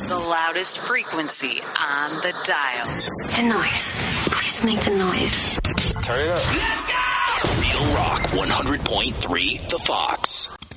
The loudest frequency on the dial. The noise. Please make the noise. Turn it up. Let's go! Real Rock 100.3 The Fox.